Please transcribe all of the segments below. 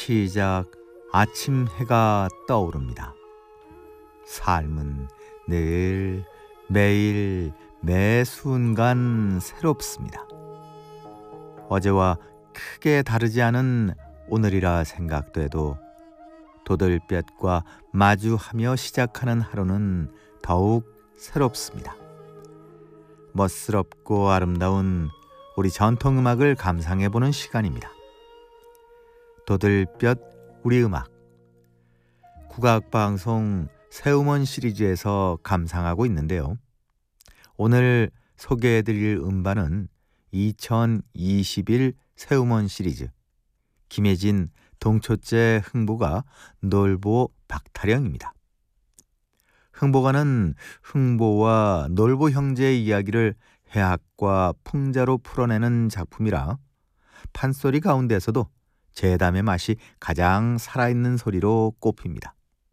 시작 아침 해가 떠오릅니다. 삶은 늘 매일 매 순간 새롭습니다. 어제와 크게 다르지 않은 오늘이라 생각돼도 도들볕과 마주하며 시작하는 하루는 더욱 새롭습니다. 멋스럽고 아름다운 우리 전통음악을 감상해보는 시간입니다. 도들볕 우리 음악 국악방송 새음원 시리즈에서 감상하고 있는데요. 오늘 소개해드릴 음반은 2021 새음원 시리즈 김혜진 동초째 흥보가 놀보 박타령입니다. 흥보가는 흥보와 놀보 형제의 이야기를 해학과 풍자로 풀어내는 작품이라 판소리 가운데서도 재담의 맛이 가장 살아있는 소리로 꼽힙니다.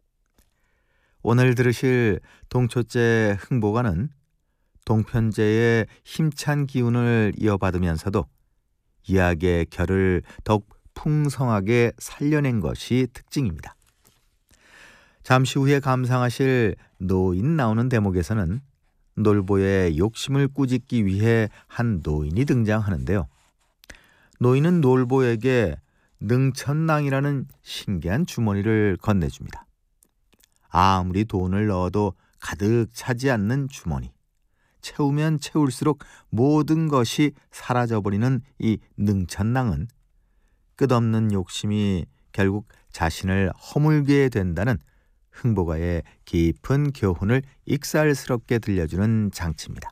오늘 들으실 동초째 흥보가는 동편제의 힘찬 기운을 이어받으면서도 이야기의 결을 더욱 풍성하게 살려낸 것이 특징입니다. 잠시 후에 감상하실 노인 나오는 대목에서는 놀보의 욕심을 꾸짖기 위해 한 노인이 등장하는데요. 노인은 놀보에게 능천낭이라는 신기한 주머니를 건네줍니다. 아무리 돈을 넣어도 가득 차지 않는 주머니. 채우면 채울수록 모든 것이 사라져버리는 이 능천낭은 끝없는 욕심이 결국 자신을 허물게 된다는 흥보가의 깊은 교훈을 익살스럽게 들려주는 장치입니다.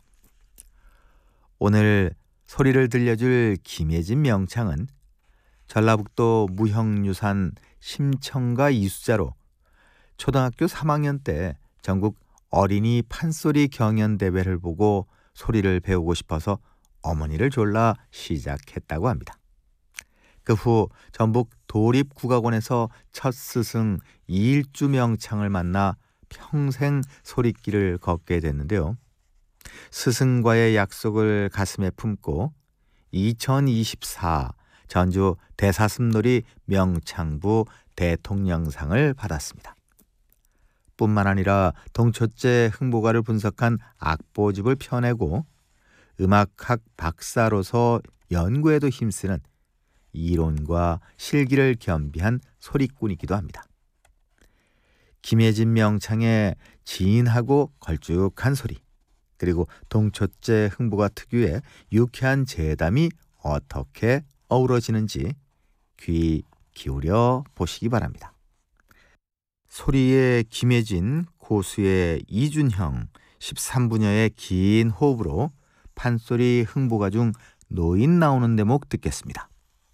오늘 소리를 들려줄 김혜진 명창은 전라북도 무형유산 심청가 이수자로 초등학교 3학년 때 전국 어린이 판소리 경연대회를 보고 소리를 배우고 싶어서 어머니를 졸라 시작했다고 합니다. 그 후 전북 도립국악원에서 첫 스승 이일주 명창을 만나 평생 소리길을 걷게 됐는데요. 스승과의 약속을 가슴에 품고 2024 전주 대사슴놀이 명창부 대통령상을 받았습니다. 뿐만 아니라 동초째 흥보가를 분석한 악보집을 펴내고 음악학 박사로서 연구에도 힘쓰는 이론과 실기를 겸비한 소리꾼이기도 합니다. 김혜진 명창의 진하고 걸쭉한 소리, 그리고 동초째 흥보가 특유의 유쾌한 재담이 어떻게 어우러지는지 귀 기울여 보시기 바랍니다. 소리의 김혜진, 고수의 이준형, 13분여의 긴 호흡으로 판소리 흥보가 중 노인 나오는 대목 듣겠습니다.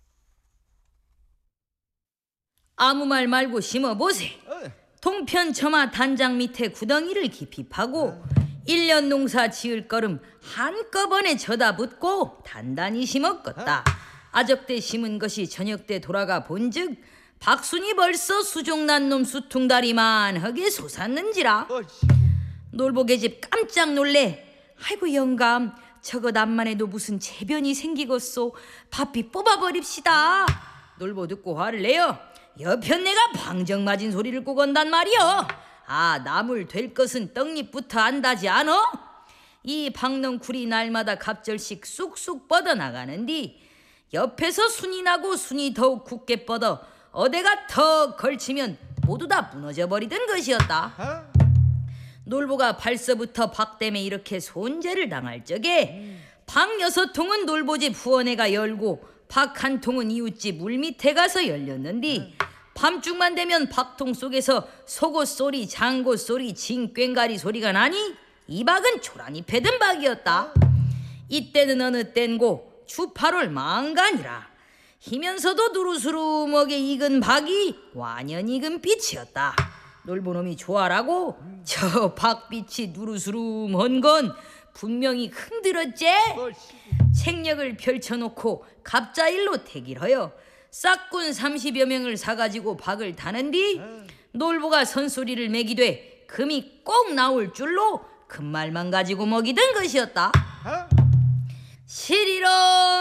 아무 말 말고 심어보세. 동편 처마 단장 밑에 구덩이를 깊이 파고 1년 농사 지을 거름 한꺼번에 쳐다붙고 단단히 심었겠다. 아적때 심은 것이 저녁때 돌아가 본즉 박순이 벌써 수종난 놈 수퉁다리만하게 솟았는지라. 놀보계집 깜짝 놀래. 아이고 영감, 저것 암만 해도 무슨 재변이 생기겠소. 바삐 뽑아버립시다. 놀보 듣고 화를 내요. 여편 내가 방정 맞은 소리를 꼭 온단 말이여. 아, 나물 될 것은 떡잎부터 안다지 않어? 이 박넝쿨이 날마다 갑절씩 쑥쑥 뻗어나가는디 옆에서 순이 나고 순이 더욱 굳게 뻗어 어대가 턱 걸치면 모두 다 무너져 버리던 것이었다. 놀보가 발서부터 박 때문에 이렇게 손재를 당할 적에 박 6통은 놀보집 후원회가 열고 박 1통은 이웃집 물밑에 가서 열렸는디 밤중만 되면 박통 속에서 속옷 소리, 장고 소리, 징꽹가리 소리가 나니 이 박은 초라니 패든 박이었다. 이때는 어느 땐고 주 8월 망간이라 희면서도 두루스름하게 익은 박이 완연 익은 빛이었다. 놀보놈이 좋아라고 저 박빛이 누르스름한 건 분명히 흔들었제. 책력을 펼쳐놓고 갑자일로 택일하여 싹군 30여 명을 사가지고 박을 타는디 놀보가 선소리를 매기되 금이 꼭 나올 줄로 금말만 가지고 먹이던 것이었다. 시리로